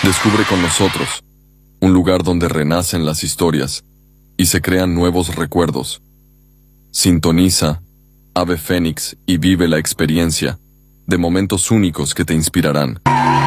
Descubre con nosotros un lugar donde renacen las historias y se crean nuevos recuerdos. Sintoniza Ave Fénix y vive la experiencia de momentos únicos que te inspirarán.